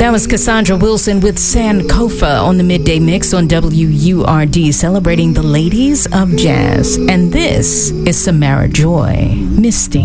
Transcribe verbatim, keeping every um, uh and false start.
That was Cassandra Wilson with Sankofa on the Midday Mix on W U R D, celebrating the ladies of jazz. And this is Samara Joy, Misty.